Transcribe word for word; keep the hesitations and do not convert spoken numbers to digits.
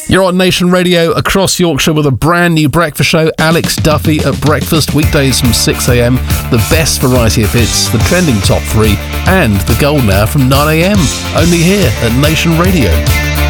You're on Nation Radio across Yorkshire with a brand new breakfast show. Alex Duffy at breakfast, weekdays from six a.m. The best variety of hits, the trending top three, and the golden hour from nine a.m. Only here at Nation Radio.